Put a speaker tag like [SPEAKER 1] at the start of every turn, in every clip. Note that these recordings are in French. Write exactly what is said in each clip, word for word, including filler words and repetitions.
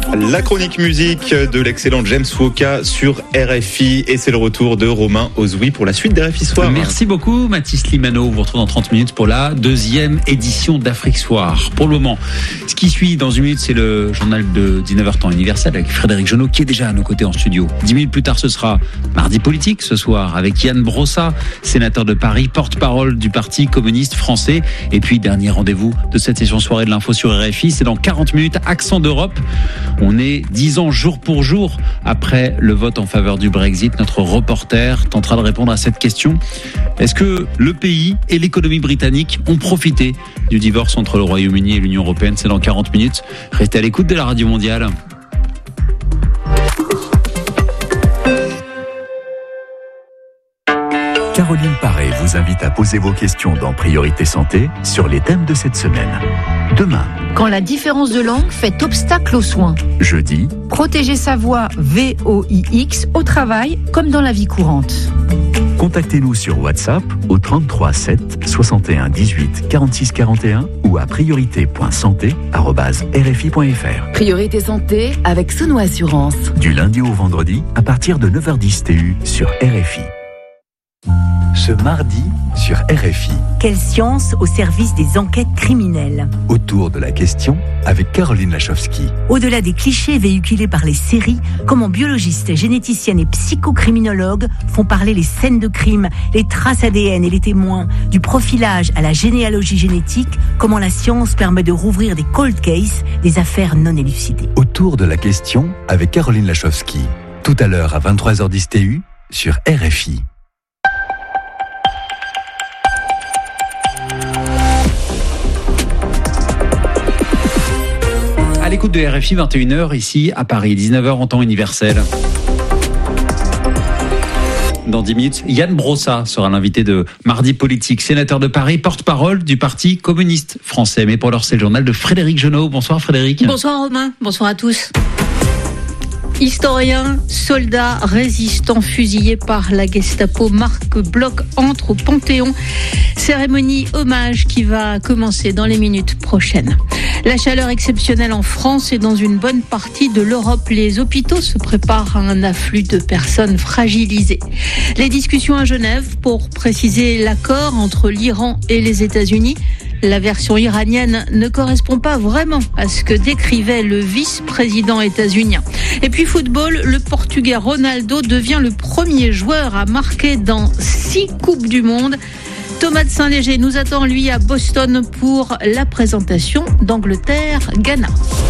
[SPEAKER 1] La chronique musique de l'excellent James Woka sur R F I et c'est le retour de Romain Ozoui pour la suite d'R F I Soir.
[SPEAKER 2] Merci beaucoup Mathis Limano, on vous retrouve dans trente minutes pour la deuxième édition d'Afrique Soir. Pour le moment, ce qui suit dans une minute, c'est le journal de dix-neuf heures temps universel avec Frédéric Genot qui est déjà à nos côtés en studio. Dix minutes plus tard, ce sera Mardi Politique ce soir avec Yann Brossa, sénateur de Paris, porte-parole du Parti communiste français. Et puis dernier rendez-vous de cette session soirée de l'info sur R F I, c'est dans quarante minutes, Accent d'Europe. On est dix ans jour pour jour après le vote en faveur du Brexit. Notre reporter tentera de répondre à cette question. Est-ce que le pays et l'économie britannique ont profité du divorce entre le Royaume-Uni et l'Union européenne? C'est dans quarante minutes. Restez à l'écoute de la Radio Mondiale.
[SPEAKER 3] Caroline Paré vous invite à poser vos questions dans Priorité Santé sur les thèmes de cette semaine. Demain,
[SPEAKER 4] quand la différence de langue fait obstacle aux soins.
[SPEAKER 3] Jeudi,
[SPEAKER 4] protéger sa voix V O I X au travail comme dans la vie courante.
[SPEAKER 3] Contactez-nous sur WhatsApp au trente-trois sept soixante et un dix-huit quarante-six quarante et un ou à priorité point santé arobase r f i point f r.
[SPEAKER 5] Priorité Santé avec Sono Assurance.
[SPEAKER 3] Du lundi au vendredi à partir de neuf heures dix T U sur R F I. Ce mardi sur R F I.
[SPEAKER 6] Quelle science au service des enquêtes criminelles?
[SPEAKER 3] Autour de la question avec Caroline Lachowski.
[SPEAKER 6] Au-delà des clichés véhiculés par les séries, comment biologistes, généticiennes et psychocriminologues font parler les scènes de crime, les traces A D N et les témoins, du profilage à la généalogie génétique, comment la science permet de rouvrir des cold cases, des affaires non élucidées.
[SPEAKER 3] Autour de la question avec Caroline Lachowski. Tout à l'heure à vingt-trois heures dix T U sur R F I.
[SPEAKER 2] À l'écoute de R F I, vingt et une heures ici à Paris, dix-neuf heures en temps universel. Dans dix minutes, Yann Brossa sera l'invité de Mardi Politique, sénateur de Paris, porte-parole du Parti communiste français. Mais pour l'heure, c'est le journal de Frédéric Genot. Bonsoir Frédéric.
[SPEAKER 7] Bonsoir Romain, bonsoir à tous. Historien, soldat, résistant fusillé par la Gestapo, Marc Bloch entre au Panthéon. Cérémonie hommage qui va commencer dans les minutes prochaines. La chaleur exceptionnelle en France et dans une bonne partie de l'Europe. Les hôpitaux se préparent à un afflux de personnes fragilisées. Les discussions à Genève pour préciser l'accord entre l'Iran et les États-Unis. La version iranienne ne correspond pas vraiment à ce que décrivait le vice-président états-unien. Et puis football, le Portugais Ronaldo devient le premier joueur à marquer dans six Coupes du Monde. Thomas de Saint-Léger nous attend, lui, à Boston pour la présentation d'Angleterre-Ghana.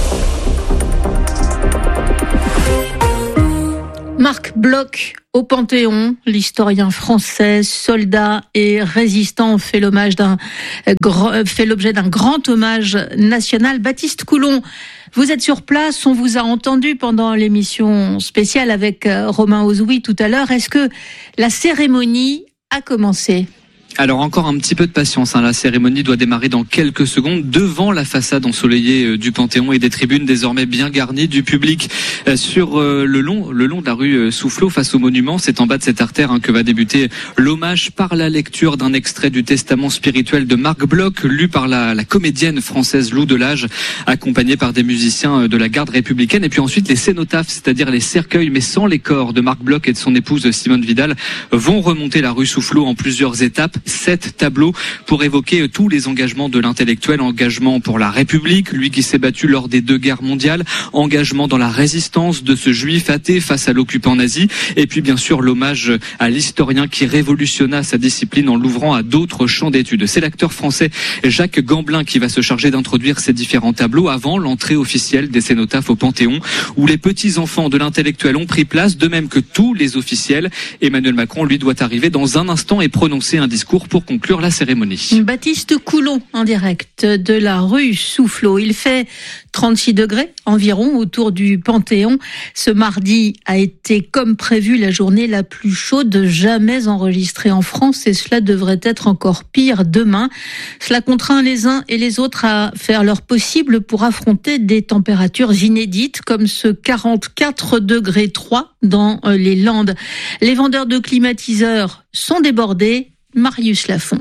[SPEAKER 7] Marc Bloch au Panthéon, l'historien français, soldat et résistant, fait l'hommage d'un fait l'objet d'un grand hommage national. Baptiste Coulon, vous êtes sur place, on vous a entendu pendant l'émission spéciale avec Romain Ozoui tout à l'heure. Est-ce que la cérémonie a commencé ?
[SPEAKER 8] Alors encore un petit peu de patience, hein. La cérémonie doit démarrer dans quelques secondes devant la façade ensoleillée du Panthéon et des tribunes désormais bien garnies du public euh, sur euh, le long le long de la rue Soufflot face au monument. C'est en bas de cette artère hein, que va débuter l'hommage par la lecture d'un extrait du testament spirituel de Marc Bloch, lu par la, la comédienne française Lou Delage, accompagnée par des musiciens de la garde républicaine. Et puis ensuite les cénotaphes, c'est-à-dire les cercueils mais sans les corps de Marc Bloch et de son épouse Simone Vidal, vont remonter la rue Soufflot en plusieurs étapes. Sept tableaux pour évoquer tous les engagements de l'intellectuel. Engagement pour la République, lui qui s'est battu lors des deux guerres mondiales. Engagement dans la résistance de ce juif athée face à l'occupant nazi. Et puis bien sûr l'hommage à l'historien qui révolutionna sa discipline en l'ouvrant à d'autres champs d'études. C'est l'acteur français Jacques Gamblin qui va se charger d'introduire ces différents tableaux avant l'entrée officielle des cénotaphes au Panthéon, où les petits-enfants de l'intellectuel ont pris place, de même que tous les officiels. Emmanuel Macron, lui, doit arriver dans un instant et prononcer un discours pour conclure la cérémonie.
[SPEAKER 7] Baptiste Coulon en direct de la rue Soufflot. Il fait trente-six degrés environ autour du Panthéon. Ce mardi a été, comme prévu, la journée la plus chaude jamais enregistrée en France et cela devrait être encore pire demain. Cela contraint les uns et les autres à faire leur possible pour affronter des températures inédites comme ce quarante-quatre degrés trois dans les Landes. Les vendeurs de climatiseurs sont débordés. Marius Lafont.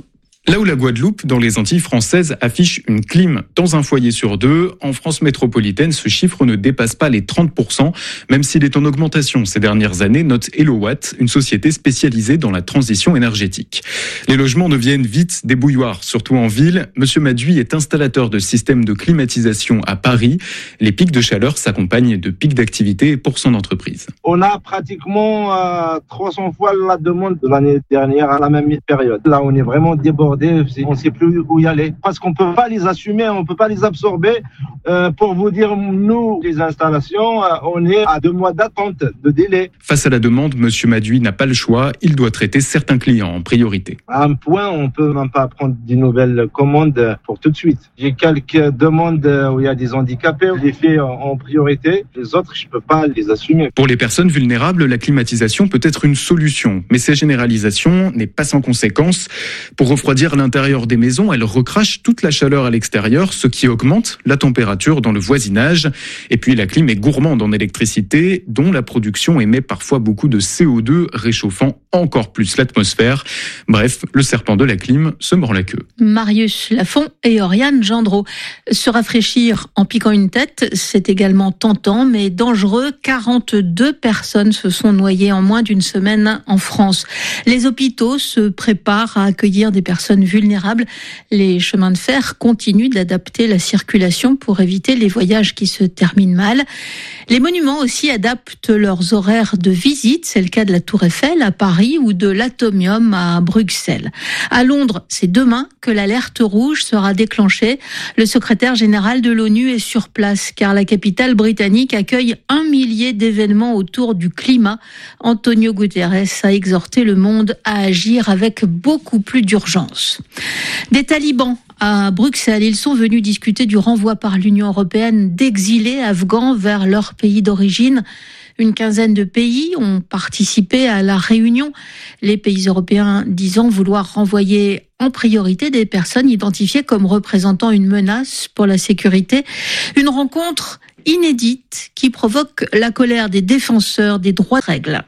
[SPEAKER 9] Là où la Guadeloupe, dans les Antilles françaises, affiche une clim dans un foyer sur deux, en France métropolitaine, ce chiffre ne dépasse pas les trente pour cent, même s'il est en augmentation ces dernières années, note Elowatt, une société spécialisée dans la transition énergétique. Les logements deviennent vite des bouilloires, surtout en ville. Monsieur Maduy est installateur de systèmes de climatisation à Paris. Les pics de chaleur s'accompagnent de pics d'activité pour son entreprise.
[SPEAKER 10] On a pratiquement euh, trois cents fois la demande de l'année dernière à la même période. Là, on est vraiment débordé. On ne sait plus où y aller parce qu'on ne peut pas les assumer, on ne peut pas les absorber. Euh, pour vous dire, nous, les installations, euh, on est à deux mois d'attente, de délai.
[SPEAKER 9] Face à la demande, Monsieur Maduy n'a pas le choix. Il doit traiter certains clients en priorité.
[SPEAKER 10] À un point, on ne peut même pas prendre des nouvelles commandes pour tout de suite. J'ai quelques demandes où il y a des handicapés. Je les fais en priorité. Les autres, je ne peux pas les assumer.
[SPEAKER 9] Pour les personnes vulnérables, la climatisation peut être une solution. Mais cette généralisation n'est pas sans conséquences. Pour refroidir l'intérieur des maisons, elle recrache toute la chaleur à l'extérieur, ce qui augmente la température dans le voisinage. Et puis la clim est gourmande en électricité, dont la production émet parfois beaucoup de C O deux, réchauffant encore plus l'atmosphère. Bref, le serpent de la clim se mord la queue.
[SPEAKER 7] Marius Lafont et Oriane Gendreau. Se rafraîchir en piquant une tête, c'est également tentant, mais dangereux. quarante-deux personnes se sont noyées en moins d'une semaine en France. Les hôpitaux se préparent à accueillir des personnes vulnérables. Les chemins de fer continuent d'adapter la circulation pour éviter les voyages qui se terminent mal. Les monuments aussi adaptent leurs horaires de visite. C'est le cas de la Tour Eiffel à Paris ou de l'Atomium à Bruxelles. À Londres, c'est demain que l'alerte rouge sera déclenchée. Le secrétaire général de l'ONU est sur place car la capitale britannique accueille un millier d'événements autour du climat. Antonio Guterres a exhorté le monde à agir avec beaucoup plus d'urgence. Des talibans à Bruxelles, ils sont venus discuter du renvoi par l'Union européenne d'exilés afghans vers leur pays d'origine. Une quinzaine de pays ont participé à la réunion, les pays européens disant vouloir renvoyer en priorité des personnes identifiées comme représentant une menace pour la sécurité. Une rencontre inédite qui provoque la colère des défenseurs des droits de règle.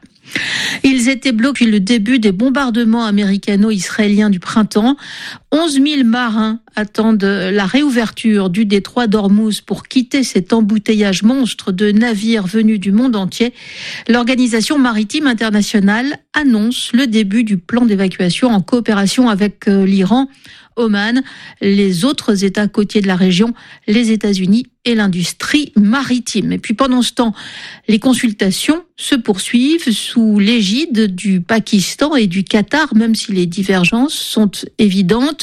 [SPEAKER 7] Ils étaient bloqués depuis le début des bombardements américano-israéliens du printemps. onze mille marins attendent la réouverture du détroit d'Ormuz pour quitter cet embouteillage monstre de navires venus du monde entier. L'Organisation maritime internationale annonce le début du plan d'évacuation en coopération avec l'Iran, Oman, les autres États côtiers de la région, les États-Unis et l'industrie maritime. Et puis pendant ce temps, les consultations se poursuivent sous l'égide du Pakistan et du Qatar, même si les divergences sont évidentes.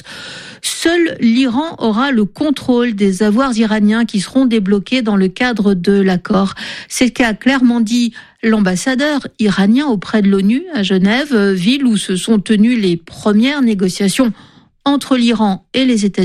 [SPEAKER 7] Seul l'Iran aura le contrôle des avoirs iraniens qui seront débloqués dans le cadre de l'accord. C'est ce qu'a clairement dit l'ambassadeur iranien auprès de l'ONU à Genève, ville où se sont tenues les premières négociations entre l'Iran et les États-Unis.